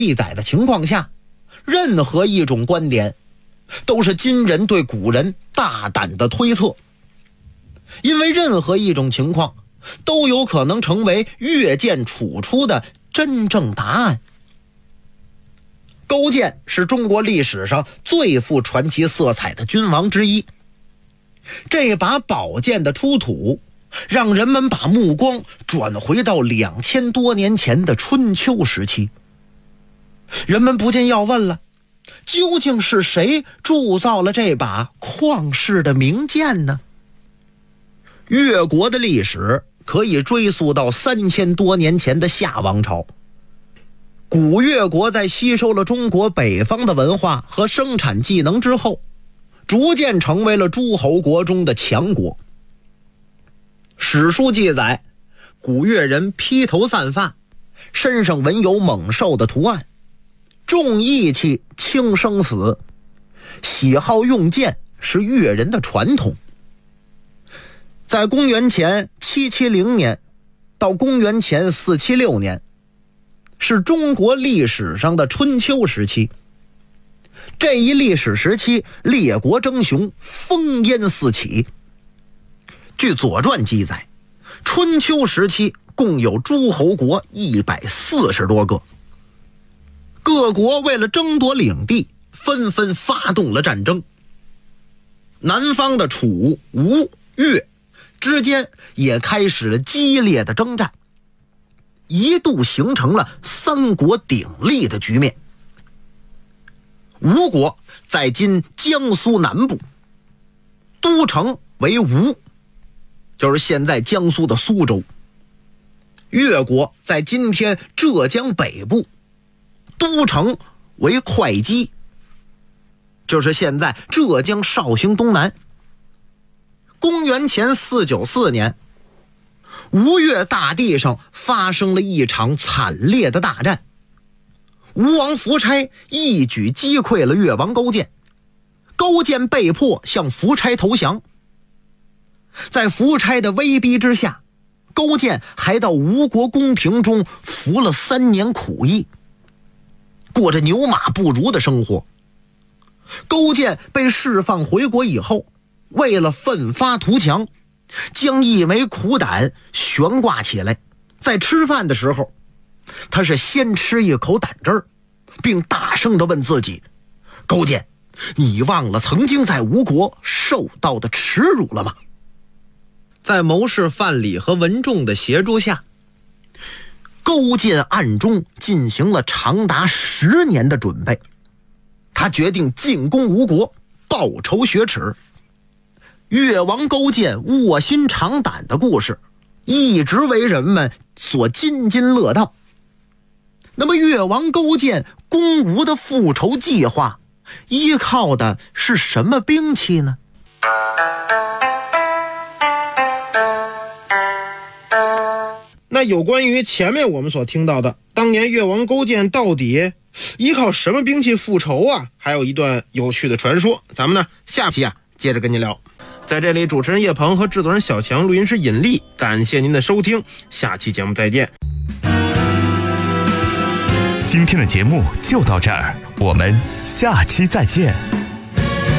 记载的情况下，任何一种观点都是今人对古人大胆的推测，因为任何一种情况都有可能成为阅见处出的真正答案。勾践是中国历史上最富传奇色彩的君王之一，这把宝剑的出土让人们把目光转回到2000多年前的春秋时期。人们不禁要问了，究竟是谁铸造了这把旷世的名剑呢？越国的历史可以追溯到3000多年前的夏王朝。古越国在吸收了中国北方的文化和生产技能之后，逐渐成为了诸侯国中的强国。史书记载，古越人披头散发，身上纹有猛兽的图案，重义气轻生死，喜好用剑是越人的传统。在公元前770年到公元前476年，是中国历史上的春秋时期。这一历史时期，列国争雄，烽烟四起。据《左传》记载，春秋时期共有诸侯国140多个，各国为了争夺领地，纷纷发动了战争。南方的楚、吴、越之间也开始了激烈的征战，一度形成了三国鼎立的局面。吴国在今江苏南部，都城为吴，就是现在江苏的苏州。越国在今天浙江北部，都城为会稽，就是现在浙江绍兴东南。公元前494年，吴越大地上发生了一场惨烈的大战，吴王夫差一举击溃了越王勾践，勾践被迫向夫差投降。在夫差的威逼之下，勾践还到吴国宫廷中服了3年苦役，过着牛马不如的生活。勾践被释放回国以后，为了奋发图强，将一枚苦胆悬挂起来，在吃饭的时候，他是先吃一口胆汁儿，并大声地问自己：勾践，你忘了曾经在吴国受到的耻辱了吗？在谋士范蠡和文仲的协助下，勾践暗中进行了长达10年的准备。他决定进攻吴国，报仇雪耻。越王勾践卧薪尝胆的故事一直为人们所津津乐道。那么越王勾践攻吴的复仇计划依靠的是什么兵器呢？ 那有关于前面我们所听到的当年越王勾践到底依靠什么兵器复仇啊，还有一段有趣的传说，咱们呢下期接着跟您聊。在这里，主持人叶鹏和制作人小强，录音师尹力，感谢您的收听，下期节目再见。 今天的节目就到这儿，我们下期再见。